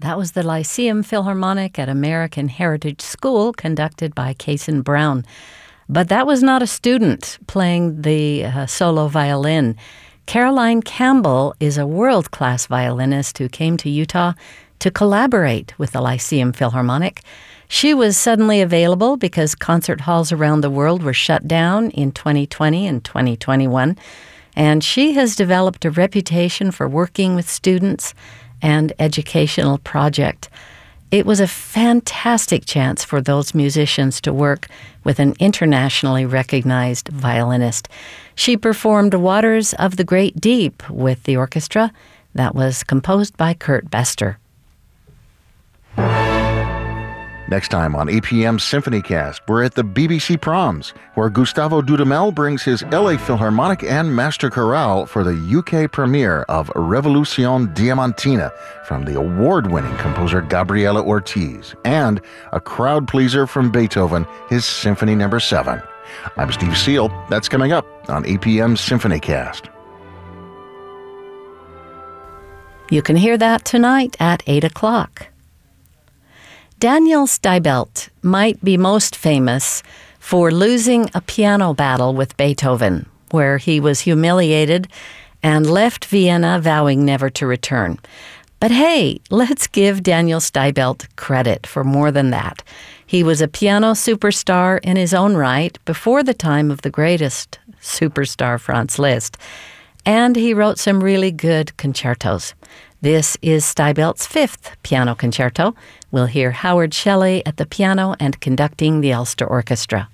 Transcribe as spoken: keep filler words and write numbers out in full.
That was the Lyceum Philharmonic at American Heritage School, conducted by Cason Brown. But that was not a student playing the uh, solo violin. Caroline Campbell is a world-class violinist who came to Utah to collaborate with the Lyceum Philharmonic. She was suddenly available because concert halls around the world were shut down in twenty twenty and twenty twenty-one, and she has developed a reputation for working with students and educational project. It was a fantastic chance for those musicians to work with an internationally recognized violinist. She performed Waters of the Great Deep with the orchestra. That was composed by Kurt Bester. Next time on A P M SymphonyCast, we're at the B B C Proms, where Gustavo Dudamel brings his L A Philharmonic and Master Chorale for the U K premiere of Revolucion Diamantina from the award-winning composer Gabriela Ortiz, and a crowd pleaser from Beethoven, his Symphony Number seven. I'm Steve Seal. That's coming up on A P M SymphonyCast. You can hear that tonight at eight o'clock. Daniel Steibelt might be most famous for losing a piano battle with Beethoven, where he was humiliated and left Vienna vowing never to return. But hey, let's give Daniel Steibelt credit for more than that. He was a piano superstar in his own right before the time of the greatest superstar Franz Liszt, and he wrote some really good concertos. This is Steibelt's fifth piano concerto. We'll hear Howard Shelley at the piano and conducting the Ulster Orchestra.